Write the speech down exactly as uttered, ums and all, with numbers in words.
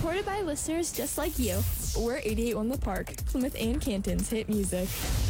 Supported by listeners just like you. We're eighty-eight point one The Park, Plymouth and Canton's hit music.